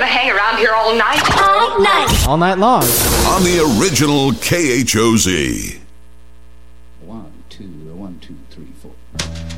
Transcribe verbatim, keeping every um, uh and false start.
gonna hang around here all night? All night. All night long. On the original K H O Z. One, two, one, two, three, four.